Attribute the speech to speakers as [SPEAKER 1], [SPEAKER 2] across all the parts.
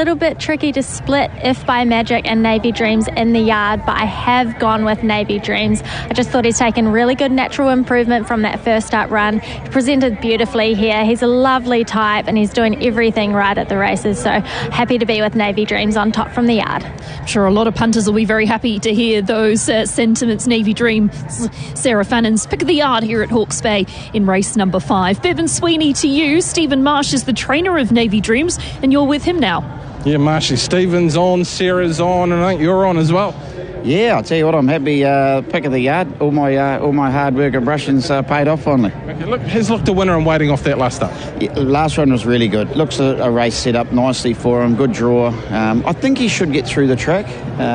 [SPEAKER 1] little bit tricky to split If by Magic and Navy Dreams in the yard, but I have gone with Navy Dreams. I just thought he's taken really good natural improvement from that first up run. He presented beautifully here. He's a lovely type and he's doing everything right at the races, so happy to be with Navy Dreams on top from the yard.
[SPEAKER 2] I'm sure a lot of punters will be very happy to hear those sentiments. Navy Dreams, Sarah Fannon's pick of the yard here at Hawke's Bay in race number 5. Bevan Sweeney, to you. Stephen Marsh is the trainer of Navy Dreams and you're with him now.
[SPEAKER 3] Yeah, Marshy, Stephen's on, Sarah's on, and I think you're on as well.
[SPEAKER 4] Yeah, I'll tell you what, I'm happy. Pick of the yard. All my hard work and brushing's paid off finally.
[SPEAKER 3] Okay, look, he's looked a winner and waiting off that last up.
[SPEAKER 4] Yeah, last run was really good. Looks a race set up nicely for him. Good draw. I think he should get through the track.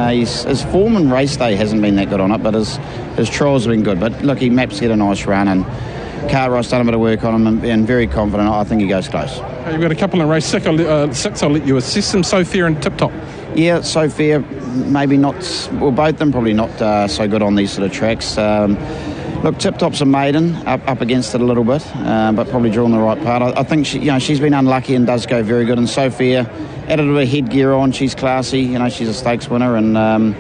[SPEAKER 4] His form and race day hasn't been that good on it, but his trials have been good. But look, he maps get a nice run, and Cartwright's done a bit of work on him, and very confident. I think he goes close.
[SPEAKER 3] You've got a couple in race 6. I'll let you assess them. Sophia and Tip Top.
[SPEAKER 4] Yeah, Sophia, maybe not. Well, both of them probably not so good on these sort of tracks. Look, Tip Top's a maiden, up against it a little bit, but probably drawing the right part. I think she's been unlucky and does go very good. And Sophia, added a bit of headgear on, she's classy. She's a stakes winner, and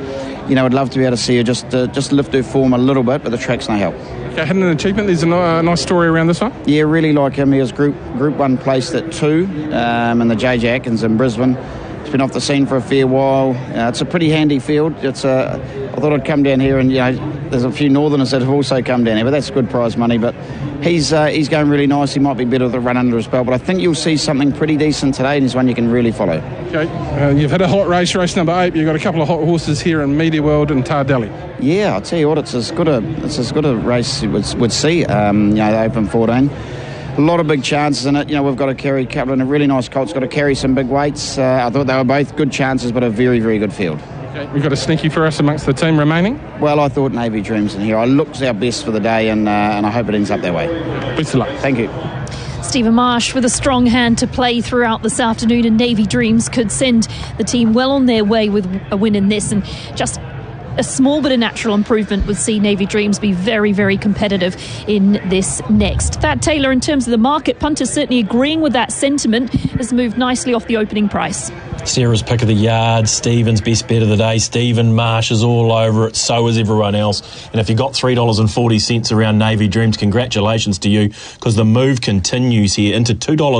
[SPEAKER 4] I'd love to be able to see her just lift her form a little bit, but the track's no help.
[SPEAKER 3] Okay, Hidden Achievement, there's a nice story around this one.
[SPEAKER 4] Yeah, really like him. He was Group 1 placed at 2 in the JJ Atkins in Brisbane. He's been off the scene for a fair while. It's a pretty handy field. I thought I'd come down here, and there's a few northerners that have also come down here, but that's good prize money. But he's going really nice. He might be better with a run under his belt, but I think you'll see something pretty decent today, and he's one you can really follow.
[SPEAKER 3] Okay, you've had a hot race number 8. You've got a couple of hot horses here in Media World and Tardelli. Yeah,
[SPEAKER 4] I'll tell you what, it's as good a race you would see. The Open 14. A lot of big chances in it. We've got to carry a couple, and a really nice colt's got to carry some big weights. I thought they were both good chances, but a very, very good field.
[SPEAKER 3] Okay, we've got a sneaky for us amongst the team remaining.
[SPEAKER 4] Well, I thought Navy Dreams in here. I looked our best for the day, and I hope it ends up that way.
[SPEAKER 3] Best of luck.
[SPEAKER 4] Thank you.
[SPEAKER 2] Stephen Marsh with a strong hand to play throughout this afternoon, and Navy Dreams could send the team well on their way with a win in this, and just a small bit of natural improvement would see Navy Dreams be very, very competitive in this next. That, Taylor, in terms of the market, punters certainly agreeing with that sentiment, has moved nicely off the opening price.
[SPEAKER 5] Sarah's pick of the yard, Stephen's best bet of the day. Stephen Marsh is all over it, so is everyone else. And if you got $3.40 around Navy Dreams, congratulations to you, because the move continues here into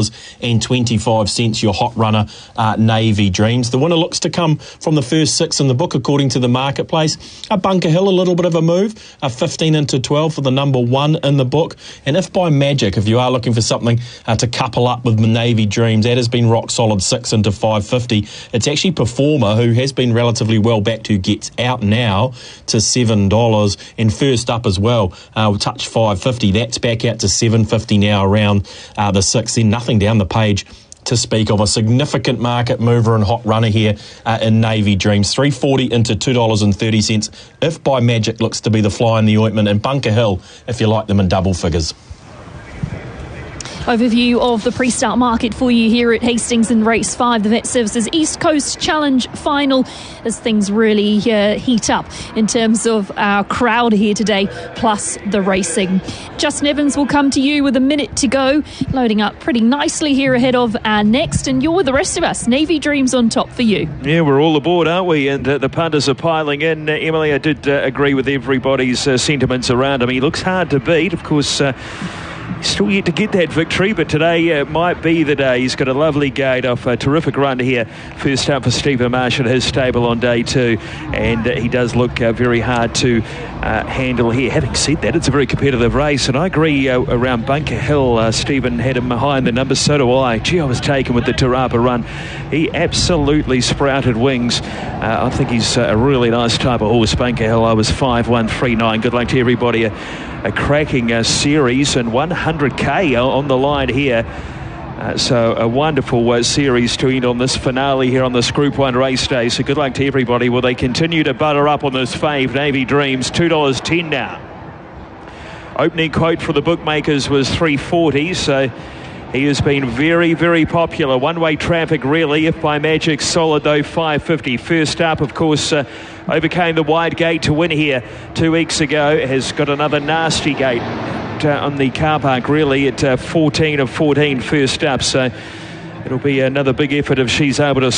[SPEAKER 5] $2.25, your hot runner, Navy Dreams. The winner looks to come from the first 6 in the book, according to the marketplace. Bunker Hill, a little bit of a move, 15 into 12 for the number 1 in the book. And If by Magic, if you are looking for something to couple up with Navy Dreams, that has been rock solid, 6 into 5.50. It's actually Performer, who has been relatively well backed, who gets out now to $7. And First Up as well, touch 5.50. That's back out to $7.50 now around the 6. Then nothing down the page to speak of. A significant market mover and hot runner here in Navy Dreams. $3.40 into $2.30. If by Magic looks to be the fly in the ointment, and Bunker Hill, if you like them in double figures.
[SPEAKER 2] Overview of the pre-start market for you here at Hastings in race 5, the Vet Services East Coast Challenge final, as things really heat up in terms of our crowd here today, plus the racing. Justin Evans will come to you with a minute to go, loading up pretty nicely here ahead of our next, and you're with the rest of us. Navy Dreams on top for you.
[SPEAKER 6] Yeah, we're all aboard, aren't we? And the punters are piling in. Emily, I did agree with everybody's sentiments around him. He looks hard to beat, of course. Still yet to get that victory, but today might be the day. He's got a lovely gate off, a terrific run here. First up for Stephen Marsh at his stable on day 2, and he does look very hard to handle here. Having said that, it's a very competitive race, and I agree around Bunker Hill. Stephen had him behind the numbers, so do I. Gee, I was taken with the Tarapa run. He absolutely sprouted wings. I think he's a really nice type of horse, Bunker Hill. I was 5-1-3-9. Good luck to everybody. A cracking series, and 100k on the line here. So a wonderful series to end on this finale here on this Group 1 race day. So good luck to everybody. Will they continue to butter up on this fave, Navy Dreams? $2.10 now. Opening quote for the bookmakers was $3.40, so he has been very, very popular. One-way traffic, really. If by Magic, solid though, $5.50. First Up, of course, overcame the wide gate to win here 2 weeks ago. Has got another nasty gate on the car park, really, at 14 of 14 First Up. So it'll be another big effort if she's able to